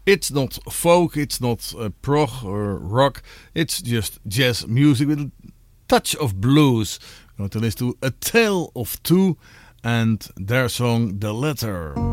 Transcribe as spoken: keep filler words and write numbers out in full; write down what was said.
It's not folk, it's not uh, prog or rock, it's just jazz music with a touch of blues. We're going to listen to A Tale of Two and their song The Letter.